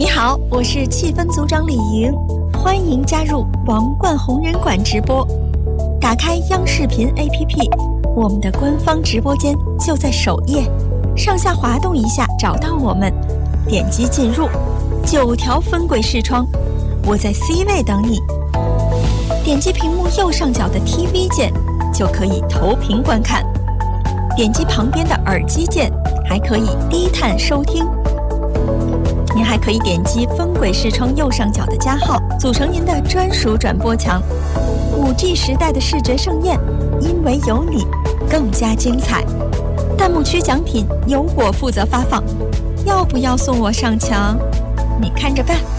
你好，我是气氛组长李莹，欢迎加入王冠红人馆直播。打开央视频 APP， 我们的官方直播间就在首页，上下滑动一下找到我们，点击进入，9条分轨视窗，我在 C 位等你。点击屏幕右上角的 TV 键就可以投屏观看，点击旁边的耳机键还可以低探收听。您还可以点击分轨视窗右上角的加号，组成您的专属转播墙。5G 时代的视觉盛宴，因为有你更加精彩。弹幕区奖品由我负责发放，要不要送我上墙？你看着办。